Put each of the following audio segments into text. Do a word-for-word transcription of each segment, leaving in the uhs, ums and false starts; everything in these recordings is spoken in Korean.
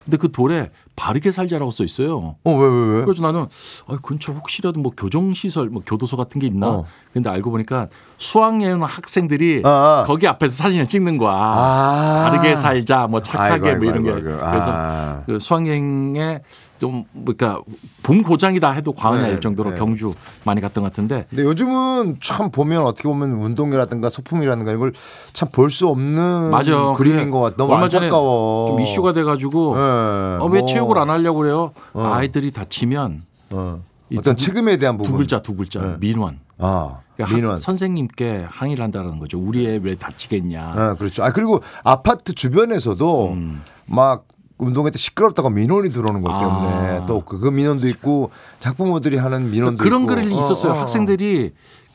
근데 그 돌에 바르게 살자라고 써 있어요. 어, 왜, 왜, 왜? 그래서 나는 아, 근처 혹시라도 뭐 교정시설, 뭐 교도소 같은 게 있나? 어. 근데 알고 보니까 수학여행 학생들이 아, 아. 거기 앞에서 사진을 찍는 거야. 아. 바르게 살자, 뭐 착하게 아이고, 뭐 이런 아이고, 게. 아이고, 아이고. 그래서 아. 그 수학여행에 좀 그러니까 본 고장이다 해도 과언이 네, 아닐 정도로 네. 경주 많이 갔던 것 같은데. 근데 요즘은 참 보면 어떻게 보면 운동이라든가 소풍이라든가 이걸 참 볼 수 없는 맞아. 그림인 것 같아. 너무 얼마 전에 안타까워. 좀 이슈가 돼가지고 네, 어, 왜 뭐. 체육을 안 하려고 그래요? 어. 아이들이 다치면 어. 이 어떤 두, 책임에 대한 부분. 두 글자 두 글자 네. 민원. 아, 그러니까 민원. 선생님께 항의를 한다는 거죠. 우리 애 왜 다치겠냐. 아, 그렇죠. 아, 그리고 아파트 주변에서도 음. 막 운동회 때 시끄럽다고 민원이 들어오는 것 때문에 아. 또 그 민원도 있고 작부모들이 하는 민원도 그런 있고. 글이 있었어요. 어, 어, 어. 학생들이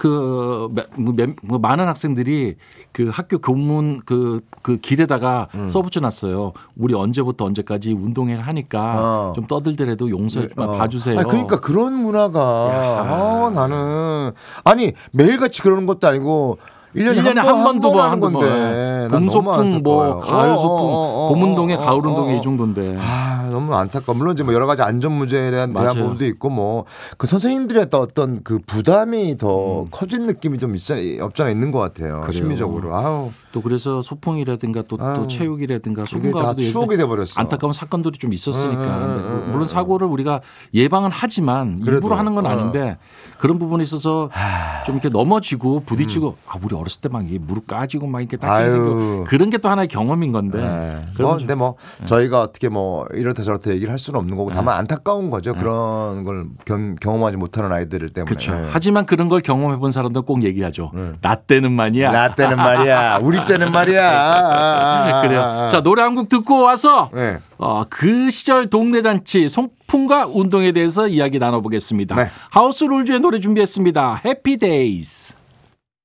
그 뭐, 뭐 많은 학생들이 그 학교 교문 그, 그 길에다가 음. 써붙여놨어요. 우리 언제부터 언제까지 운동회를 하니까 어. 좀 떠들더라도 용서해 어. 봐주세요. 아니, 그러니까 그런 문화가 아, 나는 아니 매일같이 그러는 것도 아니고 일 년에, 일 년에 한, 한 번, 번, 두 번, 하는 한두 건데. 번. 난 봄 너무 소풍, 뭐 안타까워요. 가을 어, 소풍, 어, 어, 봄 운동회, 어, 어, 가을 운동회 어, 어. 이 정도인데. 아, 너무 안타까워. 물론 이제 뭐 여러 가지 안전 문제에 대한 대한 맞아요. 부분도 있고 뭐 그 선생님들의 또 어떤 그 부담이 더 음. 커진 느낌이 좀 있잖아, 없잖아 있는 것 같아요. 그래요. 심리적으로. 아우. 또 그래서 소풍이라든가 또, 아유, 또 체육이라든가 그게 다 소풍가도 추억이 돼버렸어. 안타까운 사건들이 좀 있었으니까. 응, 응, 응, 근데 응, 물론 응. 사고를 우리가 예방은 하지만 그래도, 일부러 하는 건 어. 아닌데 그런 부분에 있어서 좀 이렇게 넘어지고 부딪히고 음. 아 우리 어렸을 때 막 이게 무릎 까지고 막 이렇게 아유. 딱지 생기고 그런 게 또 하나의 경험인 건데. 네. 그러면 뭐, 좀- 근데 뭐 저희가 어떻게 뭐 이렇다 저렇다 얘기를 할 수는 없는 거고 다만 네. 안타까운 거죠. 그런 걸 경험, 경험하지 못하는 아이들 때문에. 그렇죠. 네. 하지만 그런 걸 경험해 본 사람들 꼭 얘기하죠. 나 때는 말이야. 나 때는 말이야. 우리 때는 말이야. 아, 아, 아, 그래요. 아, 아. 자 노래 한 곡 듣고 와서 네. 어, 그 시절 동네 잔치 소풍과 운동에 대해서 이야기 나눠보겠습니다. 네. 하우스 룰즈의 노래 준비했습니다. 해피 데이즈.